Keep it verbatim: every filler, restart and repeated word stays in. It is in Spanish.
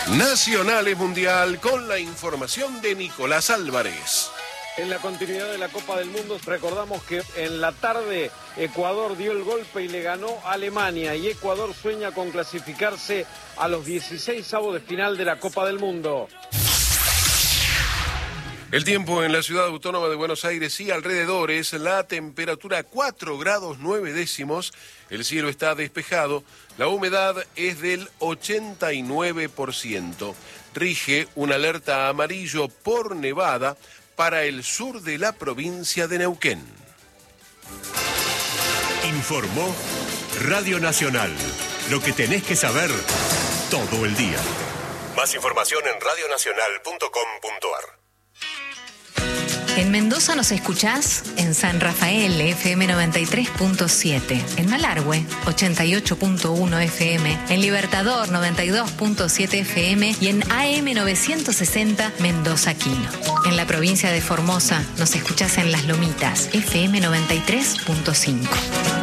Nacional es Mundial con la información de Nicolás Álvarez. En la continuidad de la Copa del Mundo, recordamos que en la tarde Ecuador dio el golpe y le ganó a Alemania, y Ecuador sueña con clasificarse a los dieciseisavos de final de la Copa del Mundo. El tiempo en la ciudad autónoma de Buenos Aires y alrededores, la temperatura cuatro grados nueve décimos, el cielo está despejado, la humedad es del ochenta y nueve por ciento. Rige una alerta amarillo por nevada para el sur de la provincia de Neuquén. Informó Radio Nacional. Lo que tenés que saber todo el día. Más información en radio nacional punto com punto a r. En Mendoza nos escuchás en San Rafael, F M noventa y tres punto siete, en Malargüe, ochenta y ocho punto uno F M, en Libertador, noventa y dos punto siete F M y en A M novecientos sesenta Mendoza Quino. En la provincia de Formosa nos escuchás en Las Lomitas, F M noventa y tres punto cinco.